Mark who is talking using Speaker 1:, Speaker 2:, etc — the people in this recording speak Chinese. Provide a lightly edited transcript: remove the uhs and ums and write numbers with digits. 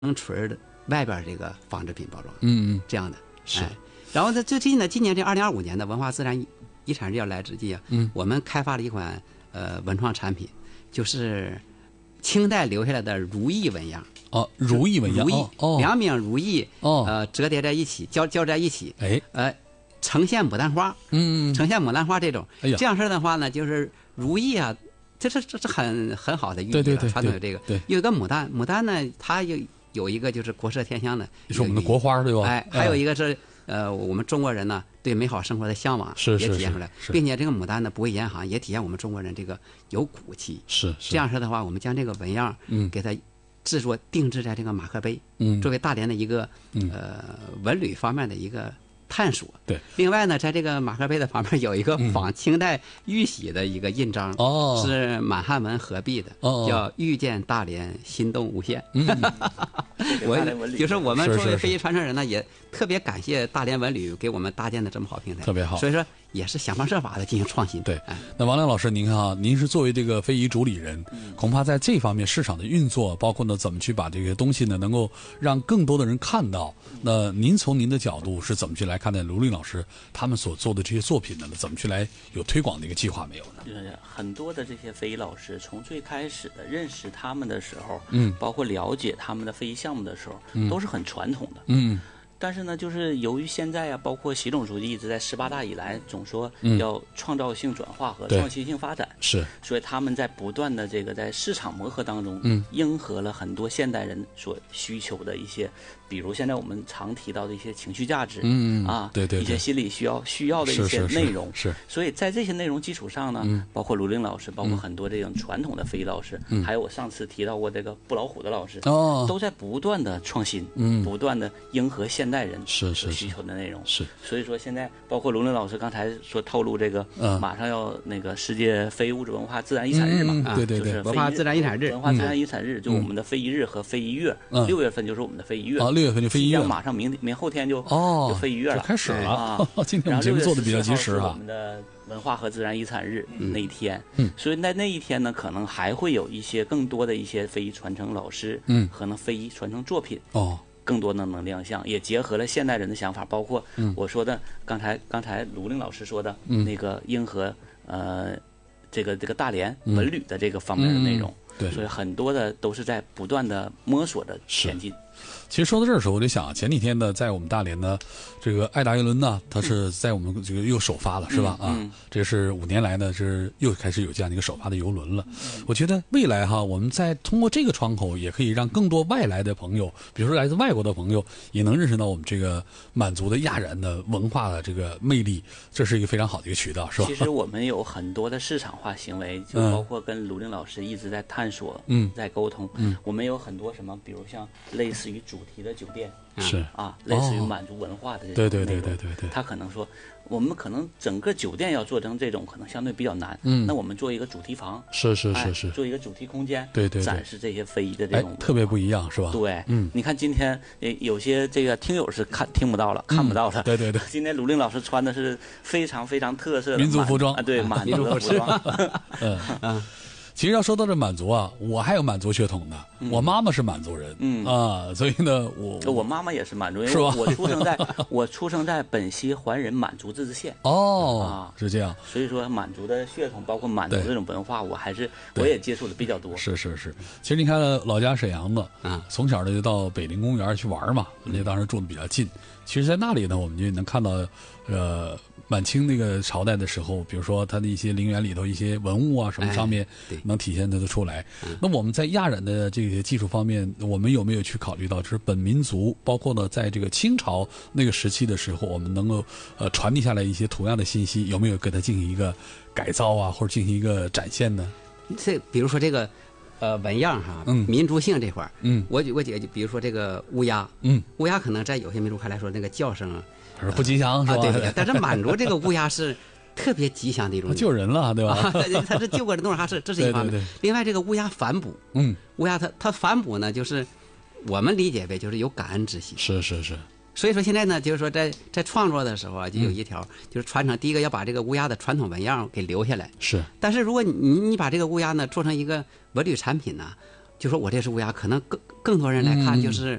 Speaker 1: 锤儿的外边这个纺织品包装，这样的
Speaker 2: 是。
Speaker 1: 然后最近呢，今年这2025年的文化自然遗产日要来之际啊，我们开发了一款文创产品，就是清代留下来的如意纹样。
Speaker 2: 如意纹样，
Speaker 1: 两柄如意，折叠在一起，交在一起，呈现牡丹花，呈现牡丹花这种，这样式的话呢，就是如意啊，这是很好的寓意，
Speaker 2: 对，
Speaker 1: 传统有这个，有一个牡丹呢，它有一个就是国色天香的，
Speaker 2: 是我们的国花，对吧？
Speaker 1: 还有一个是我们中国人呢对美好生活的向往，也体现出来，并且这个牡丹呢不畏严寒，也体现我们中国人这个有骨气。
Speaker 2: 是
Speaker 1: 这样式的话，我们将这个纹样，给它定制在这个马克杯，作为大连的一个文旅方面的一个探索。
Speaker 2: 对。
Speaker 1: 另外呢，在这个马克杯的旁边有一个仿清代玉玺的一个印章，是满汉文合璧的，叫遇见大连，心动无限。就是我们作为非遗传承人呢，也特别感谢大连文旅给我们搭建的这么好平台，
Speaker 2: 特别好。
Speaker 1: 所以说也是想方设法的进行创新。
Speaker 2: 对，那王亮老师，您看啊，您是作为这个非遗主理人，恐怕在这方面市场的运作，包括呢怎么去把这个东西呢能够让更多的人看到，那您从您的角度是怎么去来看待卢令老师他们所做的这些作品呢？怎么去来有推广的一个计划没有呢？
Speaker 3: 就是很多的这些非遗老师从最开始的认识他们的时候，包括了解他们的非遗项目的时候，都是很传统的，但是呢，就是由于现在啊，包括习总书记一直在18大以来总说要创造性转化和创新性发展，
Speaker 2: 是，
Speaker 3: 所以他们在不断的这个在市场磨合当中，迎合了很多现代人所需求的一些，比如现在我们常提到的一些情绪价值，
Speaker 2: 对，
Speaker 3: 一些心理需要的一些内容，
Speaker 2: 是。
Speaker 3: 所以在这些内容基础上呢，包括卢令老师，包括很多这种传统的非遗老师，还有我上次提到过这个不老虎的老师，都在不断的创新，不断的迎合现代人所需求的内容，
Speaker 2: 是。
Speaker 3: 所以说现在包括卢令老师刚才说透露这个，马上要那个世界非遗物质文化自然遗产日嘛，
Speaker 2: 对，
Speaker 3: 就是
Speaker 1: 文化自然遗产日，
Speaker 3: 文化自然遗产日，就我们的非遗日和非遗月，6月份就是我们的非遗月
Speaker 2: ，6月份就非遗月，
Speaker 3: 马上明后天就非遗月了，
Speaker 2: 开始了。今天我们节目做的比较及时
Speaker 3: 我们的文化和自然遗产日那一天，所以在那一天呢，可能还会有一些更多的一些非遗传承老师，可能非遗传承作品，更多的能亮相，也结合了现代人的想法，包括我说的刚才卢令老师说的那个迎合这个大连文旅的这个方面的内容，
Speaker 2: 对，
Speaker 3: 所以很多的都是在不断的摸索的前进。
Speaker 2: 其实说到这儿的时候，我就想前几天呢，在我们大连呢，这个爱达邮轮呢，它是在我们这个又首发了，是吧？这是5年来呢，是又开始有这样的一个首发的邮轮了。我觉得未来哈，我们在通过这个窗口，也可以让更多外来的朋友，比如说来自外国的朋友，也能认识到我们这个满族的亚然的文化的这个魅力，这是一个非常好的一个渠道，是吧？
Speaker 3: 其实我们有很多的市场化行为，就包括跟卢令老师一直在探索，在沟通。我们有很多什么，比如像类似于主题的酒店，
Speaker 2: 是
Speaker 3: 类似于满族文化的这种内容，
Speaker 2: 对，
Speaker 3: 他可能说，我们可能整个酒店要做成这种，可能相对比较难。那我们做一个主题房，
Speaker 2: 是，
Speaker 3: 做一个主题空间，
Speaker 2: 对，
Speaker 3: 展示这些非遗的这种，
Speaker 2: 特别不一样，是吧？
Speaker 3: 对，你看今天有些这个听友是听不到了，看不到的，
Speaker 2: 对。
Speaker 3: 今天卢令老师穿的是非常非常特色的
Speaker 2: 民族服装，
Speaker 3: 对，满族的服装。
Speaker 2: 其实要说到这满族啊，我还有满族血统的，我妈妈是满族人，所以呢，
Speaker 3: 我妈妈也是满族人，
Speaker 2: 是吧？
Speaker 3: 我出生在本溪环人满族自治县，
Speaker 2: 是这样。
Speaker 3: 所以说满族的血统，包括满族这种文化，我也接触的比较多。
Speaker 2: 是。其实你看老家沈阳的，从小呢就到北陵公园去玩嘛，人家当时住的比较近。其实，在那里呢，我们就能看到，满清那个朝代的时候，比如说它的一些陵园里头一些文物啊什么上面，能体现得出来。那我们在亚染的这个技术方面，我们有没有去考虑到，就是本民族，包括呢，在这个清朝那个时期的时候，我们能够传递下来一些同样的信息，有没有给它进行一个改造啊，或者进行一个展现呢？
Speaker 1: 比如说这个。纹样哈，民族性这块儿，我举个比如说这个乌鸦，乌鸦可能在有些民族看来说那个叫声
Speaker 2: 不吉祥是吧？
Speaker 1: 对，但是满族这个乌鸦是特别吉祥的一种，
Speaker 2: 救人了，对吧？
Speaker 1: 它是救过的动物，这是一方面。另外，这个乌鸦反哺，乌鸦它反哺呢，就是我们理解为就是有感恩之心，
Speaker 2: 是。
Speaker 1: 所以说现在呢，就是说在创作的时候啊，就有一条就是传承，第一个要把这个乌鸦的传统纹样给留下来。
Speaker 2: 是。
Speaker 1: 但是如果你把这个乌鸦呢做成一个文旅产品呢， 就说我这是乌鸦，可能更多人来看就是